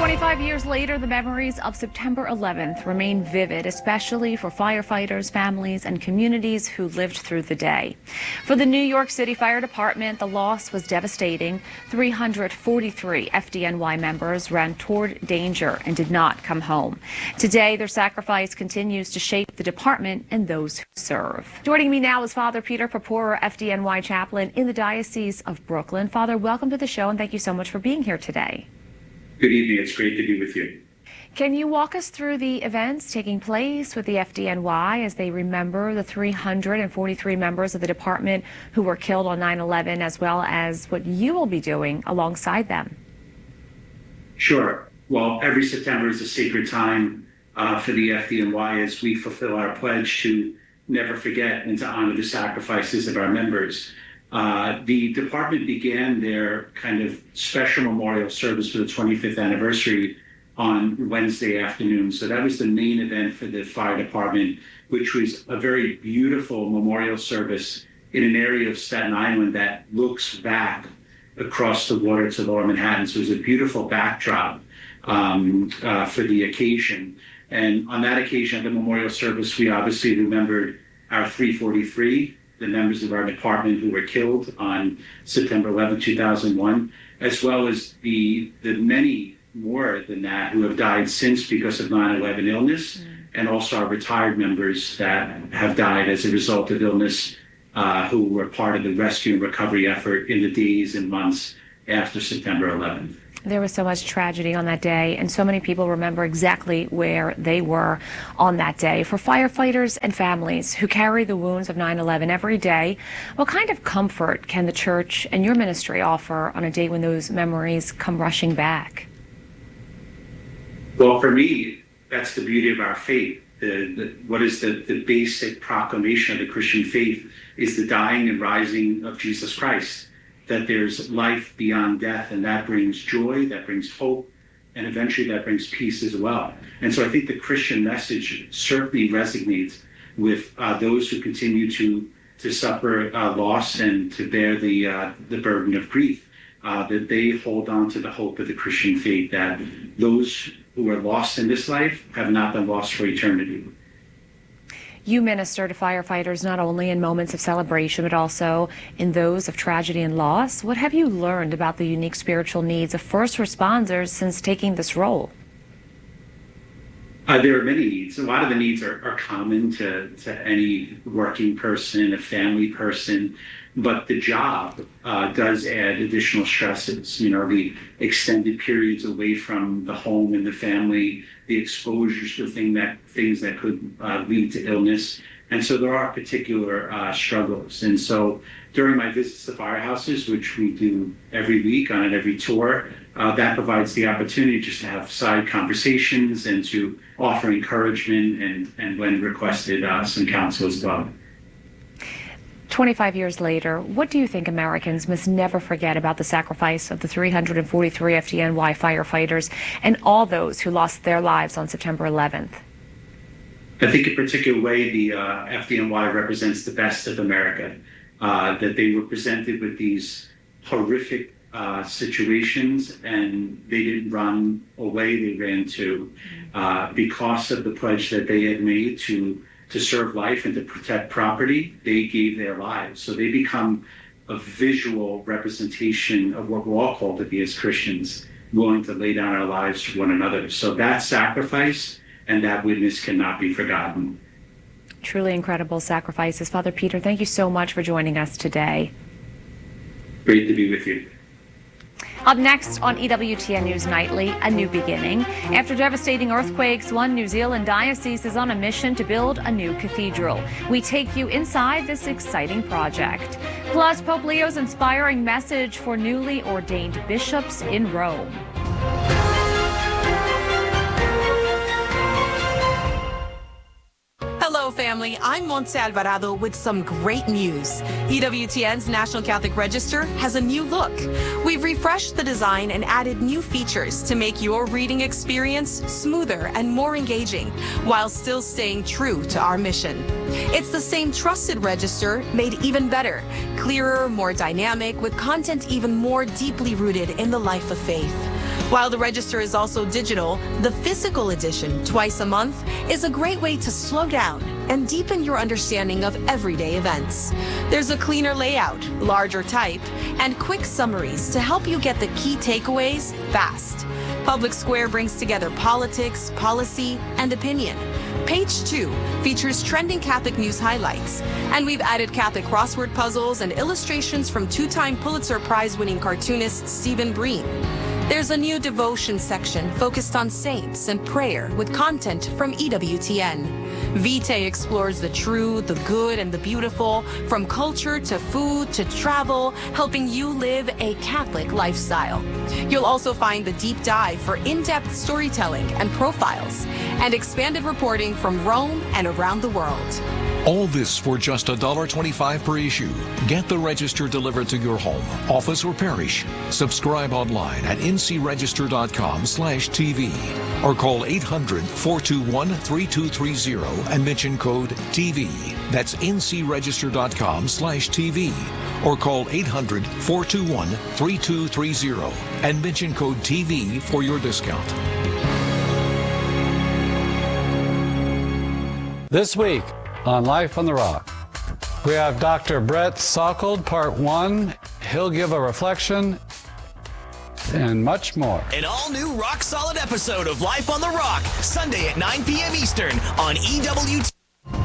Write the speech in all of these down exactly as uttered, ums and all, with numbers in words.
twenty-five years later, the memories of September eleventh remain vivid, especially for firefighters, families, and communities who lived through the day. For the New York City Fire Department, the loss was devastating. three hundred forty-three F D N Y members ran toward danger and did not come home. Today, their sacrifice continues to shape the department and those who serve. Joining me now is Father Peter Purpura, F D N Y chaplain in the Diocese of Brooklyn. Father, welcome to the show, and thank you so much for being here today. Good evening. It's great to be with you. Can you walk us through the events taking place with the F D N Y as they remember the three hundred forty-three members of the department who were killed on nine eleven, as well as what you will be doing alongside them? Sure. Well, every September is a sacred time uh, for the F D N Y as we fulfill our pledge to never forget and to honor the sacrifices of our members. Uh, the department began their kind of special memorial service for the twenty-fifth anniversary on Wednesday afternoon. So that was the main event for the fire department, which was a very beautiful memorial service in an area of Staten Island that looks back across the water to Lower Manhattan. So it was a beautiful backdrop um, uh, for the occasion. And on that occasion, at the memorial service, we obviously remembered our three forty-three, the members of our department who were killed on September eleventh, two thousand one, as well as the the many more than that who have died since because of nine eleven illness, mm. and also our retired members that have died as a result of illness uh, who were part of the rescue and recovery effort in the days and months after September eleventh. There was so much tragedy on that day, and so many people remember exactly where they were on that day. For firefighters and families who carry the wounds of nine eleven every day, what kind of comfort can the church and your ministry offer on a day when those memories come rushing back? Well, for me, that's the beauty of our faith. The, the, what is the, the basic proclamation of the Christian faith is the dying and rising of Jesus Christ, that there's life beyond death, and that brings joy, that brings hope, and eventually that brings peace as well. And so I think the Christian message certainly resonates with uh, those who continue to to suffer uh, loss and to bear the uh, the burden of grief, uh, that they hold on to the hope of the Christian faith, that those who are lost in this life have not been lost for eternity. You minister to firefighters not only in moments of celebration, but also in those of tragedy and loss. What have you learned about the unique spiritual needs of first responders since taking this role? Uh, there are many needs. A lot of the needs are, are common to, to any working person, a family person, but the job uh, does add additional stresses. You know, the extended periods away from the home and the family, the exposures to thing that, things that could uh, lead to illness. And so there are particular uh, struggles. And so during my visits to firehouses, which we do every week on every tour, uh, that provides the opportunity just to have side conversations and to offer encouragement and, and when requested, uh, some counsel as well. twenty-five years later, what do you think Americans must never forget about the sacrifice of the three hundred forty-three F D N Y firefighters and all those who lost their lives on September eleventh? I think in a particular way, the uh, F D N Y represents the best of America, uh, that they were presented with these horrific uh, situations and they didn't run away, they ran to, uh, because of the pledge that they had made to to serve life and to protect property, they gave their lives. So they become a visual representation of what we're all called to be as Christians, willing to lay down our lives for one another. So that sacrifice and that witness cannot be forgotten. Truly incredible sacrifices. Father Peter, thank you so much for joining us today. Great to be with you. Up next on E W T N News Nightly, a new beginning. After devastating earthquakes, one New Zealand diocese is on a mission to build a new cathedral. We take you inside this exciting project. Plus, Pope Leo's inspiring message for newly ordained bishops in Rome. Hello, family. I'm Montse Alvarado with some great news. E W T N's National Catholic Register has a new look. We've refreshed the design and added new features to make your reading experience smoother and more engaging, while still staying true to our mission. It's the same trusted register, made even better, clearer, more dynamic, with content even more deeply rooted in the life of faith. While the Register is also digital, the physical edition, twice a month, is a great way to slow down and deepen your understanding of everyday events. There's a cleaner layout, larger type, and quick summaries to help you get the key takeaways fast. Public Square brings together politics, policy, and opinion. Page two features trending Catholic news highlights, and we've added Catholic crossword puzzles and illustrations from two-time Pulitzer Prize-winning cartoonist Stephen Breen. There's a new devotion section focused on saints and prayer with content from E W T N. Vitae explores the true, the good, and the beautiful, from culture to food to travel, helping you live a Catholic lifestyle. You'll also find the deep dive for in-depth storytelling and profiles, and expanded reporting from Rome and around the world. All this for just one dollar twenty-five per issue. Get the Register delivered to your home, office, or parish. Subscribe online at n c register dot com slash t v or call eight hundred, four two one, three two three zero and mention code T V. That's n c register dot com slash T V or call eight hundred, four two one, three two three zero and mention code T V for your discount. This week on Life on the Rock, we have Doctor Brett Sockold, part one. He'll give a reflection and much more. An all-new rock-solid episode of Life on the Rock, Sunday at nine p m Eastern on E W T.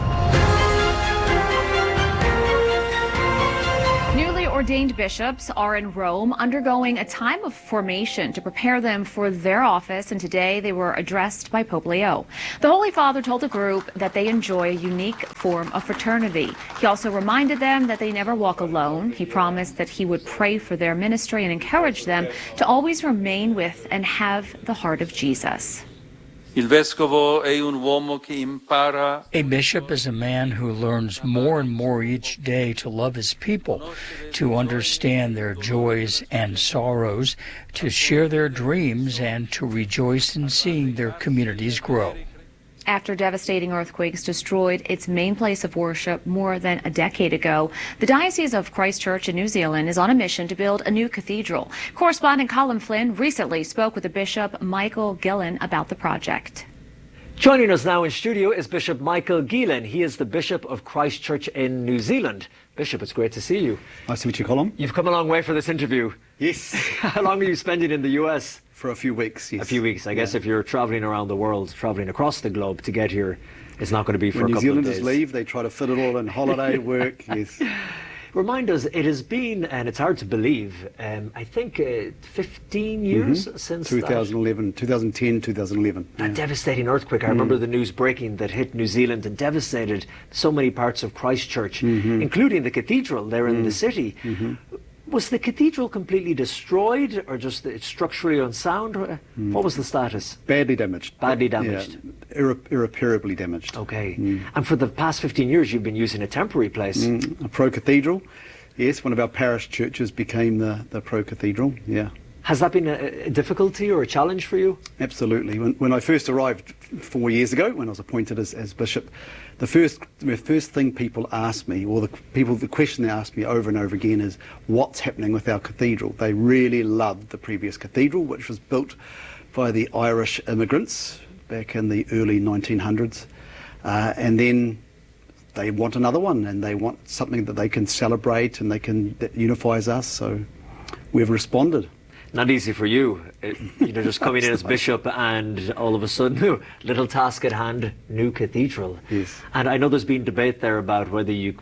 Newly ordained bishops are in Rome undergoing a time of formation to prepare them for their office, and today they were addressed by Pope Leo. The Holy Father told the group that they enjoy a unique form of fraternity. He also reminded them that they never walk alone. He promised that he would pray for their ministry and encourage them to always remain with and have the heart of Jesus. Il vescovo è un uomo che impara. A bishop is a man who learns more and more each day to love his people, to understand their joys and sorrows, to share their dreams, and to rejoice in seeing their communities grow. After devastating earthquakes destroyed its main place of worship more than a decade ago, the Diocese of Christchurch in New Zealand is on a mission to build a new cathedral. Correspondent Colin Flynn recently spoke with the Bishop Michael Gillen about the project. Joining us now in studio is Bishop Michael Gillen. He is the Bishop of Christchurch in New Zealand. Bishop, it's great to see you. Nice to meet you, Colin. You've come a long way for this interview. Yes. How long are you spending in the U S? For a few weeks, yes. A few weeks. I guess yeah. if you're travelling around the world, travelling across the globe to get here, it's not going to be for when a New couple Zealanders of days. leave, they try to fit it all in holiday, work, yes. Remind us, it has been, and it's hard to believe, um, I think uh, fifteen years mm-hmm. since twenty eleven, twenty ten, twenty eleven. That yeah. devastating earthquake. I mm. remember the news breaking that hit New Zealand and devastated so many parts of Christchurch, mm-hmm. including the cathedral there mm. in the city. Mm-hmm. Was the cathedral completely destroyed, or just it's structurally unsound? Mm. What was the status? Badly damaged. Badly damaged. Yeah, irre irreparably damaged. Okay. Mm. And for the past fifteen years, you've been using a temporary place. Mm. A pro-cathedral. Yes, one of our parish churches became the, the pro-cathedral, yeah. Has that been a, a difficulty or a challenge for you? Absolutely. When, when I first arrived four years ago, when I was appointed as, as bishop, the first the first thing people ask me, or the people the question they ask me over and over again is, what's happening with our cathedral? They really loved the previous cathedral, which was built by the Irish immigrants back in the early nineteen hundreds, uh, and then they want another one, and they want something that they can celebrate and they can that unifies us. So we've responded. Not easy for you, it, you know, just coming in as bishop and all of a sudden, little task at hand, new cathedral. Yes. And I know there's been debate there about whether you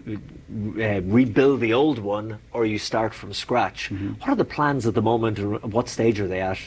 uh, rebuild the old one or you start from scratch. Mm-hmm. What are the plans at the moment, and what stage are they at?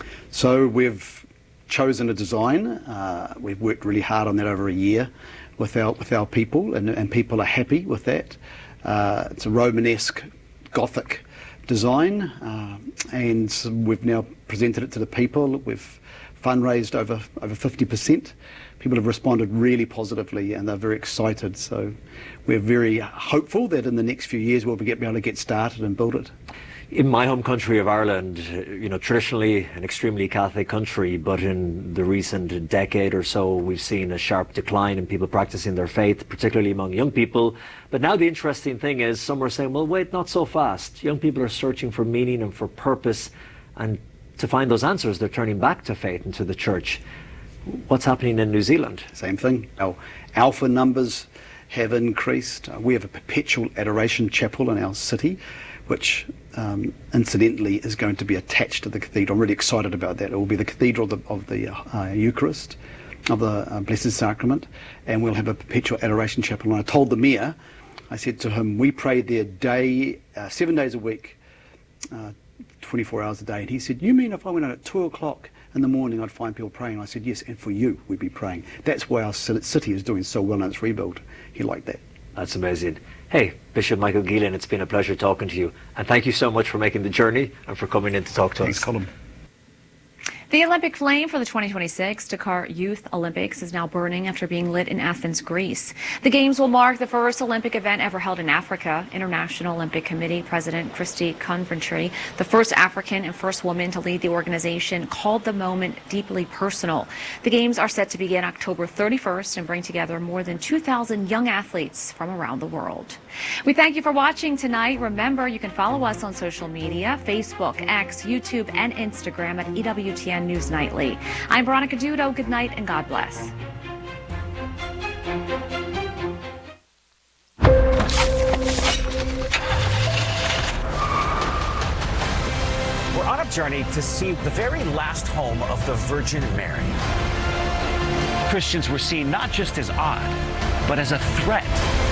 So we've chosen a design. Uh, we've worked really hard on that over a year with our with our people, and, and people are happy with that. Uh, it's a Romanesque Gothic design, uh, and we've now presented it to the people. We've fundraised over over fifty percent. People have responded really positively, and they're very excited. So we're very hopeful that in the next few years we'll be able to get started and build it. In my home country of Ireland, you know, traditionally an extremely Catholic country, but in the recent decade or so, we've seen a sharp decline in people practicing their faith, particularly among young people. But now the interesting thing is, some are saying, well, wait, not so fast. Young people are searching for meaning and for purpose, and to find those answers, they're turning back to faith and to the church. What's happening in New Zealand? Same thing. Our alpha numbers have increased. Uh, we have a perpetual adoration chapel in our city, which um, incidentally is going to be attached to the cathedral. I'm really excited about that. It will be the cathedral of the, of the uh, Eucharist, of the uh, Blessed Sacrament, and we'll have a perpetual adoration chapel. And I told the mayor, I said to him, we pray there day, uh, seven days a week, uh, twenty-four hours a day. And he said, you mean if I went out at two o'clock in the morning I'd find people praying? I said, yes, and for you we'd be praying. That's why our city is doing so well in its rebuild. He liked that. That's amazing. Hey, Bishop Michael Geelan, it's been a pleasure talking to you. And thank you so much for making the journey and for coming in to talk to Thanks, us. Colin. The Olympic flame for the twenty twenty-six Dakar Youth Olympics is now burning after being lit in Athens, Greece. The Games will mark the first Olympic event ever held in Africa. International Olympic Committee President Christy Coventry, the first African and first woman to lead the organization, called the moment deeply personal. The Games are set to begin October thirty-first and bring together more than two thousand young athletes from around the world. We thank you for watching tonight. Remember, you can follow us on social media, Facebook, X, YouTube, and Instagram at E W T N News Nightly. I'm Veronica Dudo. Good night and God bless. We're on a journey to see the very last home of the Virgin Mary. Christians were seen not just as odd, but as a threat.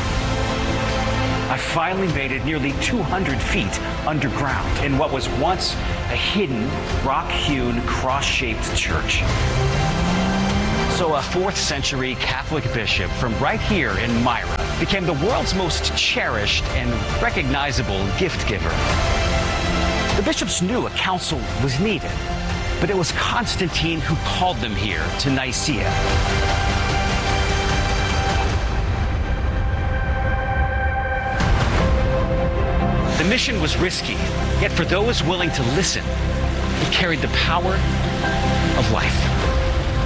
I finally made it nearly two hundred feet underground in what was once a hidden, rock-hewn, cross-shaped church. So a fourth century Catholic bishop from right here in Myra became the world's most cherished and recognizable gift giver. The bishops knew a council was needed, but it was Constantine who called them here to Nicaea. The mission was risky, yet for those willing to listen, it carried the power of life.